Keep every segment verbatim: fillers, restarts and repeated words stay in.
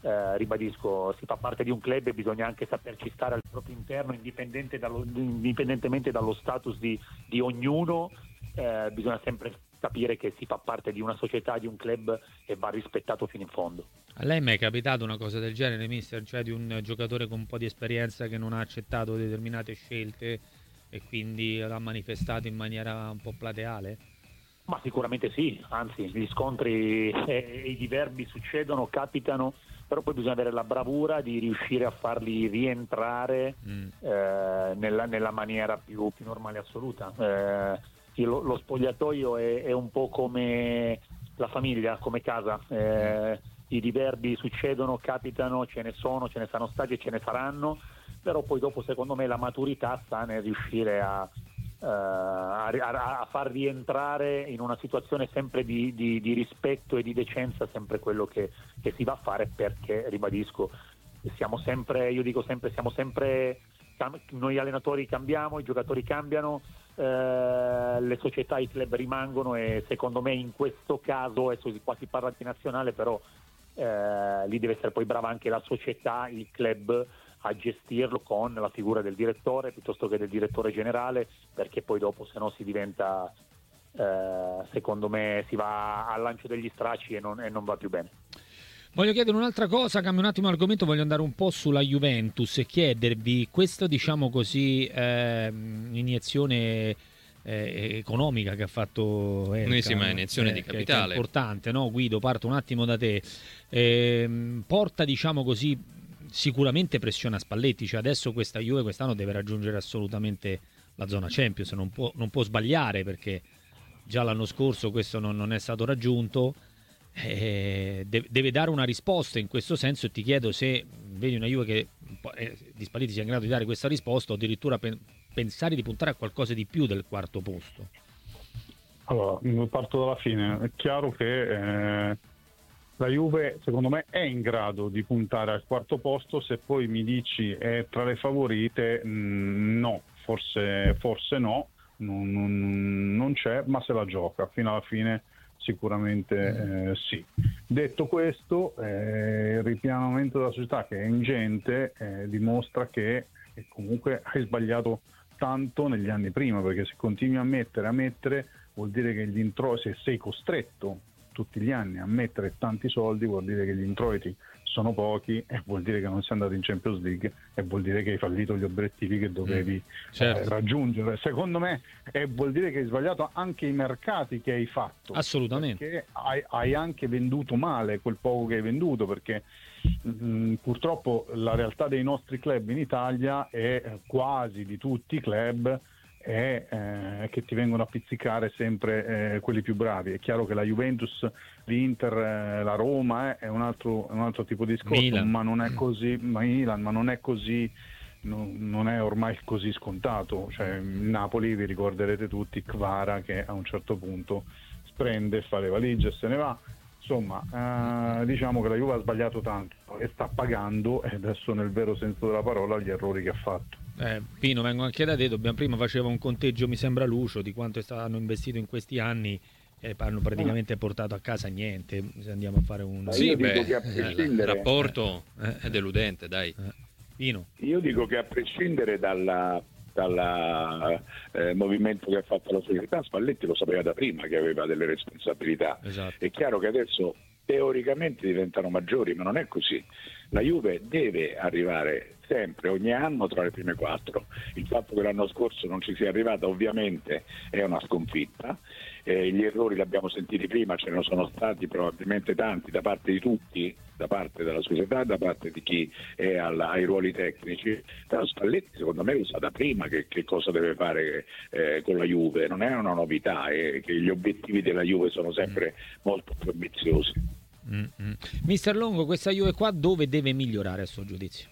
eh, ribadisco, si fa parte di un club e bisogna anche saperci stare al proprio interno, indipendente dallo, indipendentemente dallo status di, di ognuno. Eh, bisogna sempre capire che si fa parte di una società, di un club, e va rispettato fino in fondo. A lei mi è capitato una cosa del genere, mister? Cioè di un giocatore con un po' di esperienza che non ha accettato determinate scelte e quindi l'ha manifestato in maniera un po' plateale? Ma sicuramente sì, anzi gli scontri e i diverbi succedono, capitano, però poi bisogna avere la bravura di riuscire a farli rientrare mm. eh, nella, nella maniera più, più normale assoluta. Eh, lo, lo spogliatoio è, è un po' come la famiglia, come casa. Eh, i diverbi succedono, capitano, ce ne sono, ce ne saranno stati e ce ne saranno, però poi dopo secondo me la maturità sta nel riuscire a Uh, a, a, a far rientrare in una situazione sempre di, di, di rispetto e di decenza sempre quello che, che si va a fare, perché ribadisco, siamo sempre, io dico sempre, siamo sempre, noi allenatori cambiamo, i giocatori cambiano, uh, le società, i club rimangono, e secondo me in questo caso, adesso qua si parla di nazionale, però uh, lì deve essere poi brava anche la società, il club, a gestirlo con la figura del direttore piuttosto che del direttore generale, perché poi dopo se no si diventa, eh, secondo me si va al lancio degli stracci e non, e non va più bene. Voglio chiedere un'altra cosa, cambio un attimo argomento, voglio andare un po' sulla Juventus e chiedervi questa, diciamo così, eh, iniezione eh, economica che ha fatto Elkann, un'ennesima iniezione eh, di che, capitale, che è importante, no? Guido, parto un attimo da te. Eh, porta, diciamo così, sicuramente pressione a Spalletti, cioè adesso questa Juve quest'anno deve raggiungere assolutamente la zona Champions, non può, non può sbagliare, perché già l'anno scorso questo non, non è stato raggiunto, eh, deve, deve dare una risposta in questo senso, e ti chiedo se vedi una Juve che eh, di Spalletti sia in grado di dare questa risposta, o addirittura pen, pensare di puntare a qualcosa di più del quarto posto. Allora, parto dalla fine, è chiaro che eh... la Juve secondo me è in grado di puntare al quarto posto. Se poi mi dici è tra le favorite, mh, no, forse, forse no, non, non, non c'è, ma se la gioca fino alla fine sicuramente eh, sì. Detto questo, eh, il ripianamento della società, che è ingente, eh, dimostra che eh, comunque hai sbagliato tanto negli anni prima, perché se continui a mettere a mettere vuol dire che gli introiti, se sei costretto tutti gli anni a mettere tanti soldi, vuol dire che gli introiti sono pochi, e vuol dire che non sei andato in Champions League, e vuol dire che hai fallito gli obiettivi che dovevi mm, certo. eh, raggiungere. Secondo me e vuol dire che hai sbagliato anche i mercati che hai fatto, assolutamente, perché hai, hai anche venduto male quel poco che hai venduto, perché mh, purtroppo la realtà dei nostri club in Italia è quasi di tutti i club è eh, che ti vengono a pizzicare sempre eh, quelli più bravi. È chiaro che la Juventus, l'Inter, eh, la Roma eh, è un altro, un altro tipo di discorso, Milan. ma non è così, Milan, ma non è così, no, non è ormai così scontato. Cioè, il Napoli, vi ricorderete tutti, Kvara, che a un certo punto prende, fa le valigie e se ne va. Insomma, eh, diciamo che la Juve ha sbagliato tanto e sta pagando, e adesso nel vero senso della parola, gli errori che ha fatto. Eh, Pino, vengo anche da te. Dobbiamo, prima faceva un conteggio, mi sembra Lucio, di quanto hanno investito in questi anni, e hanno praticamente portato a casa niente. Se andiamo a fare un sì, beh, che a prescindere... il rapporto eh, è deludente, dai. Eh. Pino, io dico che a prescindere dalla dal eh, movimento che ha fatto la società, Spalletti lo sapeva da prima che aveva delle responsabilità. Esatto. È chiaro che adesso teoricamente diventano maggiori, ma non è così. La Juve deve arrivare sempre, ogni anno, tra le prime quattro. Il fatto che l'anno scorso non ci sia arrivata ovviamente è una sconfitta. Eh, gli errori li abbiamo sentiti prima, ce ne sono stati probabilmente tanti da parte di tutti, da parte della società, da parte di chi è alla, ai ruoli tecnici. Però Spalletti secondo me lo sa da prima che, che cosa deve fare eh, con la Juve, non è una novità, è che gli obiettivi della Juve sono sempre mm. molto più ambiziosi. Mm-hmm. Mister Longo, questa Juve qua dove deve migliorare a suo giudizio?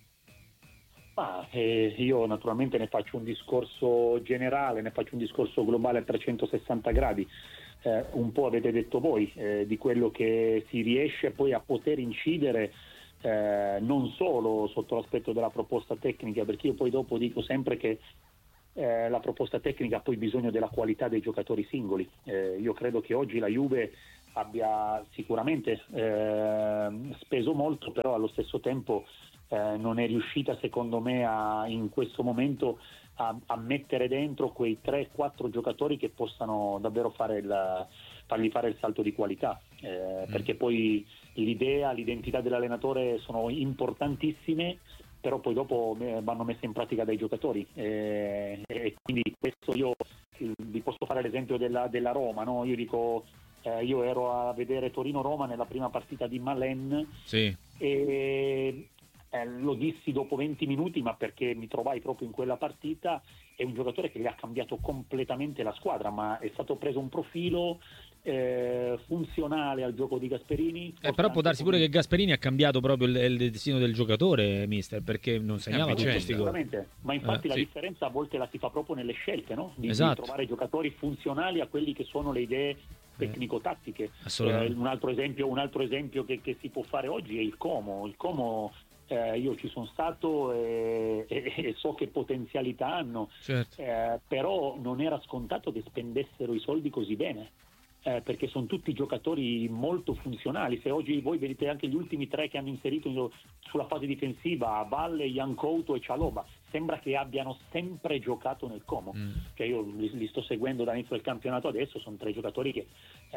Ah, eh, io naturalmente ne faccio un discorso generale, ne faccio un discorso globale a trecentosessanta gradi, eh, un po' avete detto voi, eh, di quello che si riesce poi a poter incidere, eh, non solo sotto l'aspetto della proposta tecnica, perché io poi dopo dico sempre che eh, la proposta tecnica ha poi bisogno della qualità dei giocatori singoli. Eh, io credo che oggi la Juve abbia sicuramente eh, speso molto, però allo stesso tempo eh, non è riuscita secondo me a, in questo momento a, a mettere dentro quei tre quattro giocatori che possano davvero fare il, fargli fare il salto di qualità, eh, mm. perché poi l'idea, l'identità dell'allenatore sono importantissime, però poi dopo vanno messe in pratica dai giocatori, eh, e quindi questo io vi posso fare l'esempio della, della Roma, no? Io dico eh, io ero a vedere Torino-Roma nella prima partita di Malen, sì. e eh, lo dissi dopo venti minuti, ma perché mi trovai proprio in quella partita. È un giocatore che gli ha cambiato completamente la squadra, ma è stato preso un profilo eh, funzionale al gioco di Gasperini. Eh, però può darsi pure che Gasperini ha cambiato proprio il, il destino del giocatore, mister, perché non segnava tutti questi gol. Ma infatti eh, la sì. differenza a volte la si fa proprio nelle scelte, no? Di, esatto. di trovare giocatori funzionali a quelli che sono le idee tecnico-tattiche. Assolutamente. Eh, un altro esempio, un altro esempio che, che si può fare oggi è il Como. Il Como Eh, io ci sono stato e, e, e so che potenzialità hanno, certo. eh, però non era scontato che spendessero i soldi così bene, eh, perché sono tutti giocatori molto funzionali. Se oggi voi vedete anche gli ultimi tre che hanno inserito in, sulla fase difensiva, Valle, Yankouto e Cialoba, sembra che abbiano sempre giocato nel Como. Mm. Cioè io li, li sto seguendo dall'inizio del campionato adesso, sono tre giocatori che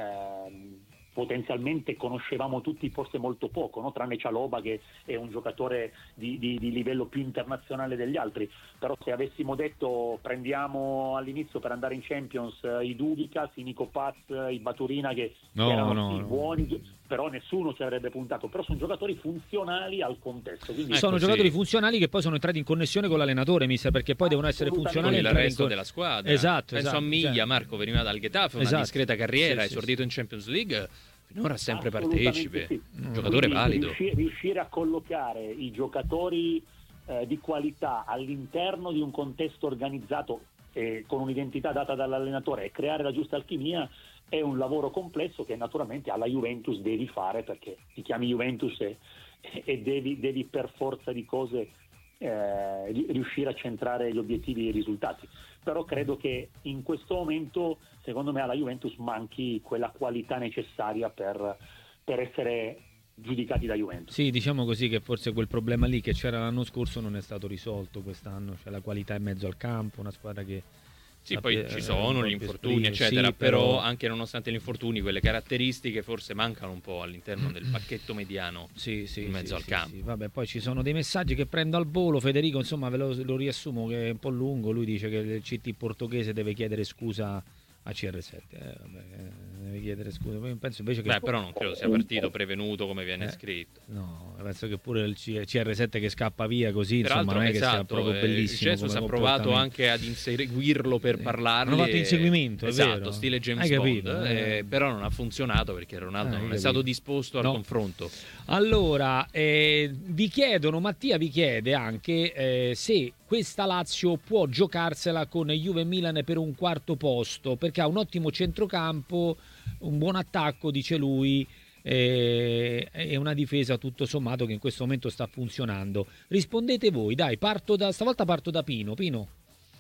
eh, potenzialmente conoscevamo tutti forse molto poco, no? Tranne Cialoba che è un giocatore di, di, di livello più internazionale degli altri. Però se avessimo detto prendiamo all'inizio per andare in Champions eh, i Dubicas, i Nico Paz, i Baturina che no, erano no, sì, no. buoni, però nessuno ci avrebbe puntato. Però sono giocatori funzionali al contesto. Quindi sono ecco, giocatori sì. funzionali che poi sono entrati in connessione con l'allenatore, mister, perché poi devono essere funzionali con il entrare resto in... della squadra. Esatto, penso esatto, a Miglia, esatto. Marco veniva dal Getafe, una esatto. discreta carriera, sì, esordito sì, in Champions League, finora sempre Assolutamente partecipe, sì. un giocatore Quindi valido. Riuscire, riuscire a collocare i giocatori eh, di qualità all'interno di un contesto organizzato eh, con un'identità data dall'allenatore e creare la giusta alchimia è un lavoro complesso che naturalmente alla Juventus devi fare, perché ti chiami Juventus e, e devi, devi per forza di cose eh, riuscire a centrare gli obiettivi e i risultati. Però credo che in questo momento secondo me alla Juventus manchi quella qualità necessaria per, per essere giudicati da Juventus. Sì, diciamo così che forse quel problema lì che c'era l'anno scorso non è stato risolto quest'anno, cioè la qualità in mezzo al campo, una squadra che sì, sappia, poi ci sono eh, gli infortuni eccetera, sì, però... però anche nonostante gli infortuni quelle caratteristiche forse mancano un po' all'interno del pacchetto mediano sì, sì, in mezzo sì, al sì, campo. Sì. Vabbè, poi ci sono dei messaggi che prendo al volo, Federico, insomma ve lo, lo riassumo che è un po' lungo, lui dice che il C T portoghese deve chiedere scusa a C R sette, eh, vabbè, deve chiedere scusa. Io penso invece che Beh, però non credo sia partito prevenuto come viene eh, scritto. No, penso che pure il C R sette che scappa via così, Peraltro, insomma, non è esatto, che sia proprio eh, bellissimo. Jesus ha provato anche ad inseguirlo per sì. parlargli. Hanno fatto inseguimento, è esatto, vero. stile James Hai capito, Bond, eh. eh, però non ha funzionato perché Ronaldo Ah, non è capito. stato disposto al no. confronto. Allora, eh, vi chiedono, Mattia vi chiede anche eh, se questa Lazio può giocarsela con Juve e Milan per un quarto posto, perché ha un ottimo centrocampo, un buon attacco, dice lui, eh, e una difesa tutto sommato che in questo momento sta funzionando. Rispondete voi, dai, parto da, stavolta parto da Pino. Pino.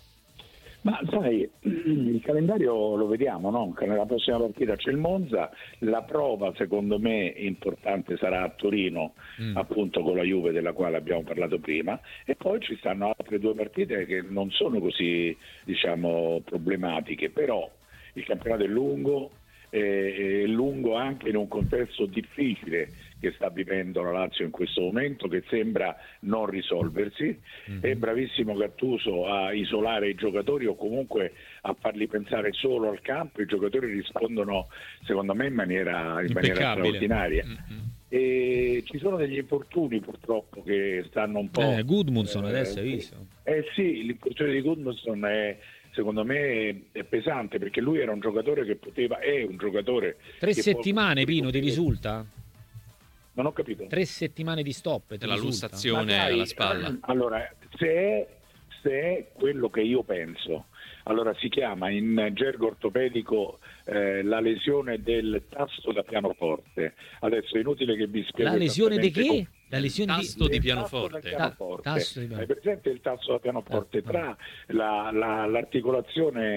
Ma sai, il calendario lo vediamo, no? Che nella prossima partita c'è il Monza, la prova secondo me importante sarà a Torino, mm. appunto con la Juve della quale abbiamo parlato prima, e poi ci stanno altre due partite che non sono così, diciamo, problematiche, però il campionato è lungo, è lungo anche in un contesto difficile che sta vivendo la Lazio in questo momento, che sembra non risolversi. Mm-hmm. È bravissimo Gattuso a isolare i giocatori o comunque a farli pensare solo al campo. I giocatori rispondono secondo me in maniera, in maniera straordinaria. Mm-hmm. E ci sono degli infortuni purtroppo che stanno un po'... Eh, Gudmundsson eh, adesso hai visto? Eh sì, l'infortunio di Gudmundsson è... secondo me è pesante, perché lui era un giocatore che poteva, è un giocatore... Tre che settimane, può... Pino, ti risulta? Non ho capito. Tre settimane di stop. La lussazione dai, alla spalla. Allora, se è, se è quello che io penso, allora si chiama in gergo ortopedico eh, la lesione del tasto da pianoforte. Adesso è inutile che vi spieghi. La lesione di che? Come... La lesione tasto di, di pianoforte. pianoforte. Ta- tasto di Hai presente il tasto da pianoforte? Tra la, la, l'articolazione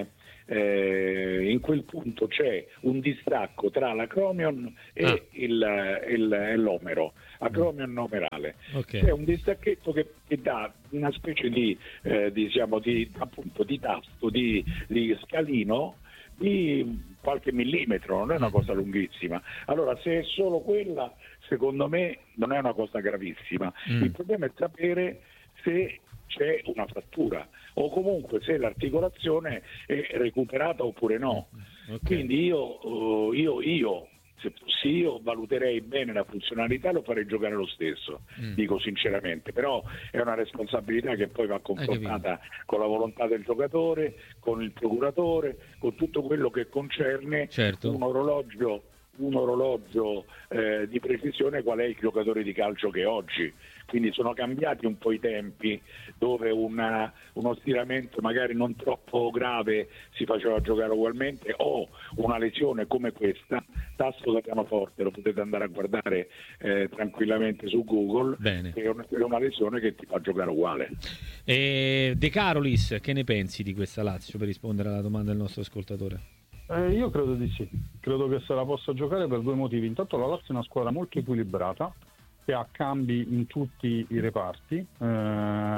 eh, in quel punto c'è un distacco tra l'Acromion e, Ah. il, il, e l'Omero, Acromion omerale. Ok. C'è un distacchetto che, che dà una specie di, eh, diciamo, di, appunto, di tasto, di, di scalino di qualche millimetro, non è una cosa lunghissima. Allora, se è solo quella, secondo me non è una cosa gravissima. Mm. Il problema è sapere se c'è una frattura o comunque se l'articolazione è recuperata oppure no. Ok. Quindi io, io, io se fossi io valuterei bene la funzionalità e lo farei giocare lo stesso, Mm. dico sinceramente, però è una responsabilità che poi va confrontata con la volontà del giocatore, con il procuratore, con tutto quello che concerne Certo. un orologio un orologio eh, di precisione qual è il giocatore di calcio che è oggi. Quindi sono cambiati un po' i tempi dove una, uno stiramento magari non troppo grave si faceva giocare ugualmente, o una lesione come questa, tasto da pianoforte, lo potete andare a guardare eh, tranquillamente su Google. Bene. È una, è una lesione che ti fa giocare uguale. E De Carolis, che ne pensi di questa Lazio, per rispondere alla domanda del nostro ascoltatore? Eh, io credo di sì, credo che se la possa giocare per due motivi. Intanto la Lazio è una squadra molto equilibrata, che ha cambi in tutti i reparti, eh, ha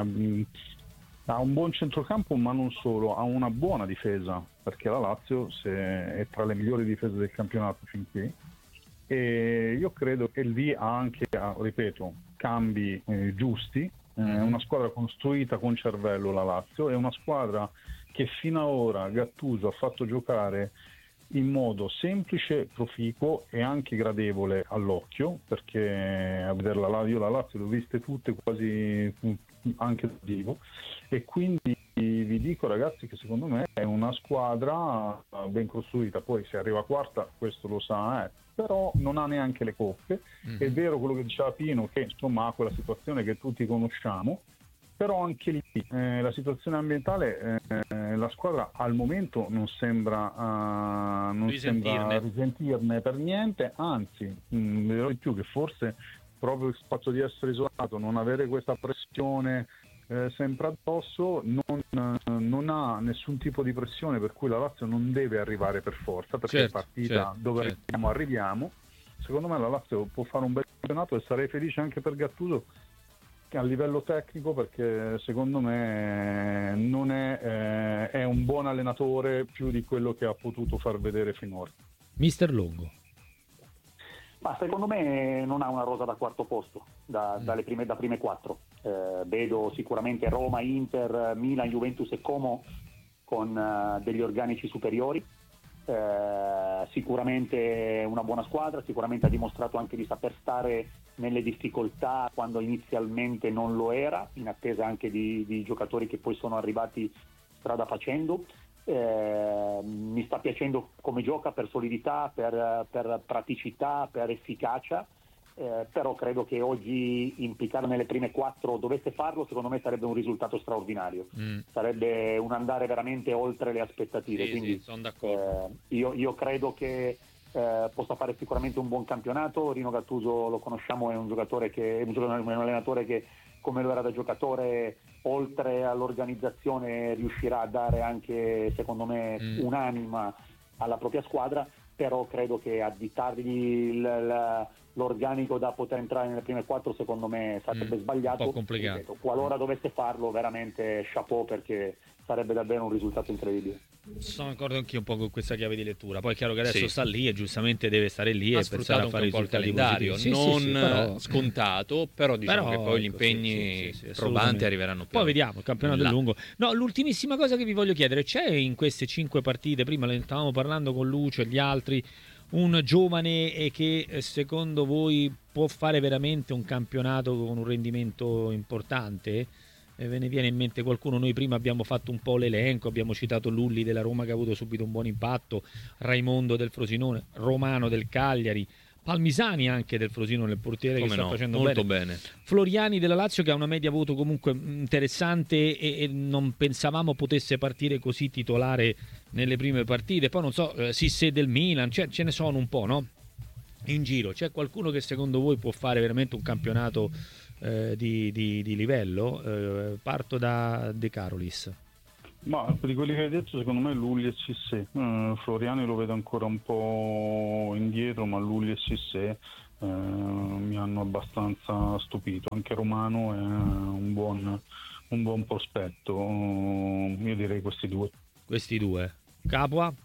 un buon centrocampo ma non solo, ha una buona difesa, perché la Lazio se è tra le migliori difese del campionato fin qui, e io credo che lì ha anche, ripeto, cambi eh, giusti, è eh, una squadra costruita con cervello la Lazio, è una squadra che fino ad ora Gattuso ha fatto giocare in modo semplice, proficuo e anche gradevole all'occhio, perché a vederla io la Lazio le ho viste tutte quasi anche da vivo, e quindi vi dico ragazzi che secondo me è una squadra ben costruita. Poi se arriva quarta questo lo sa, eh, però non ha neanche le coppe. Mm. È vero quello che diceva Pino, che insomma ha quella situazione che tutti conosciamo, però anche lì eh, la situazione ambientale, eh, la squadra al momento non sembra, uh, non risentirne. sembra risentirne per niente, anzi mh, dirò di più che forse proprio il fatto di essere isolato, non avere questa pressione eh, sempre addosso, non, non ha nessun tipo di pressione, per cui la Lazio non deve arrivare per forza, perché certo, è partita certo, dove certo. arriviamo, arriviamo. Secondo me la Lazio può fare un bel campionato e sarei felice anche per Gattuso a livello tecnico, perché secondo me non è, eh, è un buon allenatore più di quello che ha potuto far vedere finora. Mister Longo. Ma secondo me non ha una rosa da quarto posto, da, mm. dalle prime, da prime quattro. Eh, vedo sicuramente Roma, Inter, Milan, Juventus e Como con uh, degli organici superiori. Eh, sicuramente una buona squadra, sicuramente ha dimostrato anche di saper stare nelle difficoltà quando inizialmente non lo era, in attesa anche di, di giocatori che poi sono arrivati strada facendo. Eh, mi sta piacendo come gioca per solidità, per, per praticità, per efficacia, eh, però credo che oggi implicare nelle prime quattro, dovesse farlo, secondo me sarebbe un risultato straordinario, mm. sarebbe un andare veramente oltre le aspettative. Sì, quindi sì, sono d'accordo. Eh, io, io credo che eh, possa fare sicuramente un buon campionato. Rino Gattuso lo conosciamo, è un giocatore che è un, giocatore, un allenatore che, come lo era da giocatore, oltre all'organizzazione riuscirà a dare anche, secondo me, mm. un'anima alla propria squadra, però credo che additargli il, la, l'organico da poter entrare nelle prime quattro secondo me sarebbe mm, sbagliato. Un po' complicato. Ripeto, qualora dovesse farlo, veramente chapeau, perché sarebbe davvero un risultato incredibile. Sono d'accordo anch'io un po' con questa chiave di lettura. Poi è chiaro che adesso sì. sta lì e giustamente deve stare lì ha e pensare a fare un po' il calendario, sì, non sì, sì, però... scontato, però diciamo però, che poi gli ecco, impegni sì, sì, sì, probanti arriveranno più. Poi vediamo, il campionato è lungo. No, l'ultimissima cosa che vi voglio chiedere, c'è in queste cinque partite, prima ne stavamo parlando con Lucio e gli altri, un giovane che secondo voi può fare veramente un campionato con un rendimento importante? E ve ne viene in mente qualcuno? Noi prima abbiamo fatto un po' l'elenco, abbiamo citato Lulli della Roma che ha avuto subito un buon impatto, Raimondo del Frosinone, Romano del Cagliari, Palmisani anche del Frosinone, il portiere Come che sta no, facendo molto bene. bene, Floriani della Lazio che ha una media voto comunque interessante e, e non pensavamo potesse partire così titolare nelle prime partite. Poi non so, eh, Sissé del Milan, cioè, ce ne sono un po', no? In giro c'è qualcuno che secondo voi può fare veramente un campionato eh, di, di, di livello? Eh, parto da De Carolis. Ma per quelli che hai detto, secondo me Lulli e Cissé. Uh, Floriani lo vedo ancora un po' indietro, ma Lulli e Cissé uh, mi hanno abbastanza stupito. Anche Romano è un buon, un buon prospetto. Uh, io direi questi due. Questi due. Capua?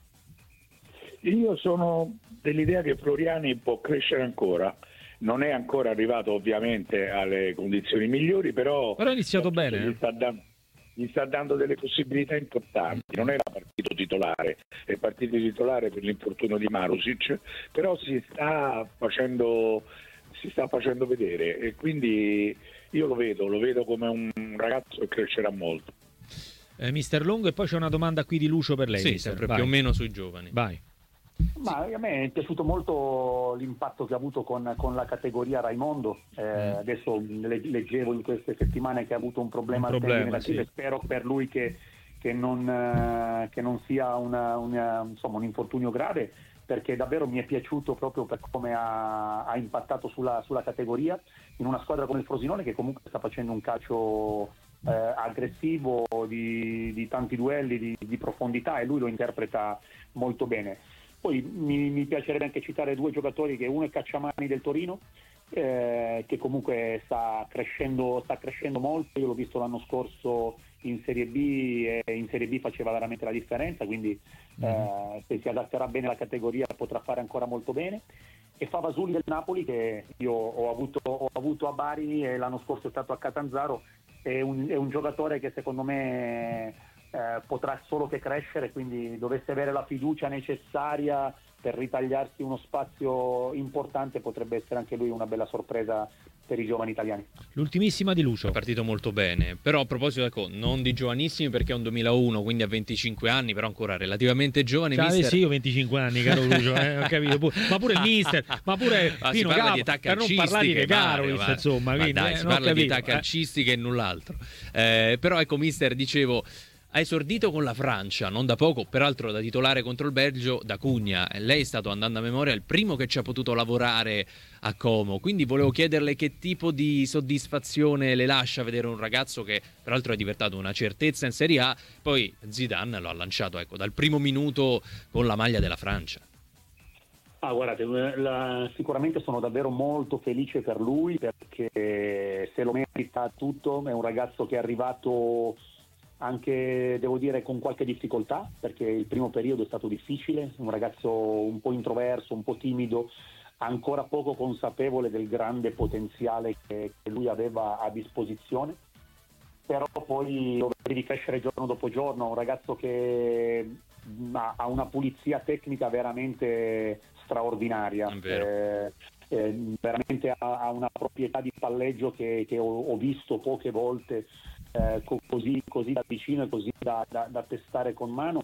Io sono dell'idea che Floriani può crescere ancora. Non è ancora arrivato ovviamente alle condizioni migliori, però, però ha iniziato bene. Gli sta dando gli sta dando delle possibilità importanti. Non era partito titolare, è partito titolare per l'infortunio di Marusic, però si sta facendo si sta facendo vedere, e quindi io lo vedo, lo vedo come un ragazzo che crescerà molto. Eh, mister Longo, e poi c'è una domanda qui di Lucio per lei. Sì, mister. sempre Vai. più o meno sui giovani. Vai. Ma a me è piaciuto molto l'impatto che ha avuto con, con la categoria Raimondo. Eh, mm. Adesso leggevo in queste settimane che ha avuto un problema, un problema al sì. Spero per lui che, che, non, eh, che non sia una, una, insomma, un infortunio grave, perché davvero mi è piaciuto proprio per come ha, ha impattato sulla, sulla categoria in una squadra come il Frosinone, che comunque sta facendo un calcio eh, aggressivo, di, di tanti duelli, di, di profondità, e lui lo interpreta molto bene. Poi mi, mi piacerebbe anche citare due giocatori, che uno è Cacciamani del Torino, eh, che comunque sta crescendo, sta crescendo molto. Io l'ho visto l'anno scorso in Serie B, e in Serie B faceva veramente la differenza, quindi eh, se si adatterà bene alla categoria potrà fare ancora molto bene. E Favasuli del Napoli, che io ho avuto, ho avuto a Bari e l'anno scorso è stato a Catanzaro, è un, è un giocatore che secondo me Eh, potrà solo che crescere, quindi dovesse avere la fiducia necessaria per ritagliarsi uno spazio importante, potrebbe essere anche lui una bella sorpresa per i giovani italiani. L'ultimissima di Lucio. È partito molto bene, però a proposito, ecco, non di giovanissimi, perché è un duemilauno, quindi ha venticinque anni, però ancora relativamente giovane. Cioè, mister... sì, io venticinque anni, caro Lucio, eh, ho capito. Pure, ma pure il mister, ma pure ah, Pino si parla Capo, di età per non calcistiche, parlare di caro, Mario, insomma, ma quindi, dai, eh, si non parla capito, di età calcistiche eh. e null'altro. Eh, però ecco, mister, dicevo, ha esordito con la Francia, non da poco, peraltro da titolare contro il Belgio, da Cugna. Lei è stato, andando a memoria, il primo che ci ha potuto lavorare a Como, quindi volevo chiederle che tipo di soddisfazione le lascia vedere un ragazzo che peraltro è diventato una certezza in Serie A. Poi Zidane lo ha lanciato, ecco, dal primo minuto con la maglia della Francia. Ah, guardate, la, sicuramente sono davvero molto felice per lui, perché se lo merita tutto. È un ragazzo che è arrivato anche, devo dire, con qualche difficoltà, perché il primo periodo è stato difficile, un ragazzo un po' introverso, un po' timido, ancora poco consapevole del grande potenziale che, che lui aveva a disposizione, però poi lo vedi crescere giorno dopo giorno, un ragazzo che ha, ha una pulizia tecnica veramente straordinaria, eh, eh, veramente ha, ha una proprietà di palleggio che, che ho, ho visto poche volte, Eh, così, così da vicino e così da, da, da testare con mano,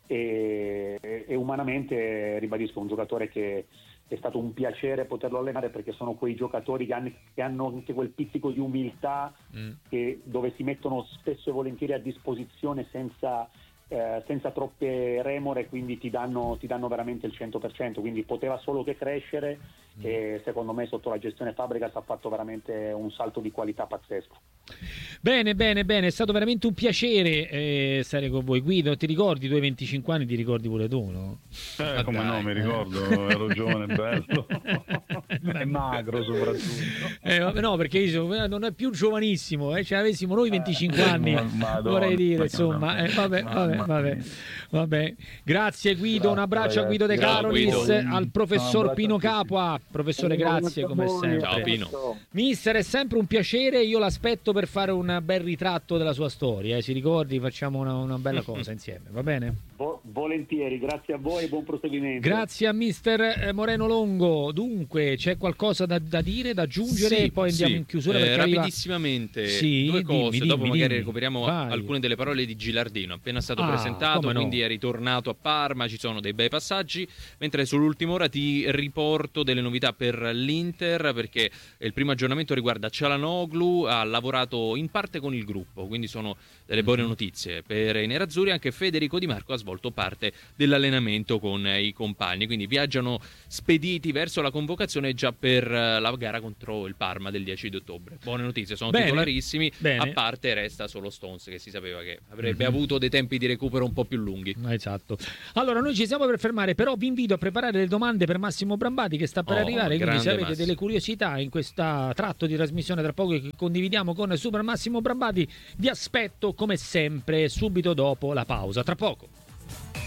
e, e umanamente, ribadisco, un giocatore che è stato un piacere poterlo allenare, perché sono quei giocatori che hanno, che hanno anche quel pizzico di umiltà, mm. che, dove si mettono spesso e volentieri a disposizione senza, eh, senza troppe remore, quindi ti danno, ti danno veramente il cento per cento, quindi poteva solo che crescere, mm. e secondo me sotto la gestione Fabregas ha fatto veramente un salto di qualità pazzesco. Bene, bene, bene, è stato veramente un piacere eh, stare con voi. Guido, ti ricordi i tuoi venticinque anni? Ti ricordi pure tu, no? Eh, come no, mi ricordo, ero giovane, bello e magro soprattutto. Eh, vabbè, no, perché io sono, non è più giovanissimo, eh, cioè avessimo noi venticinque eh, anni, Madonna, vorrei dire, insomma, eh, vabbè, vabbè, vabbè, vabbè. Grazie Guido, un abbraccio a Guido De Carolis, Guido. Al professor no, Pino Capua. Professore, grazie come sempre. Ciao Pino. Mister, è sempre un piacere, io l'aspetto per fare un bel ritratto della sua storia, eh. Si ricordi, facciamo una, una bella cosa insieme, va bene? Vo- volentieri, grazie a voi e buon proseguimento. Grazie a mister Moreno Longo. Dunque, c'è qualcosa da, da dire, da aggiungere, sì, e poi andiamo sì. in chiusura, eh, perché rapidissimamente arriva... sì, due cose, dimmi, dopo dimmi, magari dimmi. recuperiamo Vai. alcune delle parole di Gilardino, appena stato ah, presentato, no. quindi è ritornato a Parma, ci sono dei bei passaggi, mentre sull'ultima ora ti riporto delle novità per l'Inter, perché il primo aggiornamento riguarda Çalhanoğlu, ha lavorato in parte con il gruppo, quindi sono delle buone notizie per i nerazzurri. Anche Federico Di Marco ha svolto fatto parte dell'allenamento con i compagni, quindi viaggiano spediti verso la convocazione già per la gara contro il Parma del dieci di ottobre. Buone notizie, sono Bene, titolarissimi, bene. a parte resta solo Stones, che si sapeva che avrebbe Mm-hmm. avuto dei tempi di recupero un po' più lunghi. Esatto. Allora noi ci stiamo per fermare, però vi invito a preparare le domande per Massimo Brambati che sta per Oh, arrivare, quindi grande se avete Massimo. delle curiosità in questo tratto di trasmissione tra poco che condividiamo con Super Massimo Brambati, vi aspetto come sempre subito dopo la pausa. Tra poco.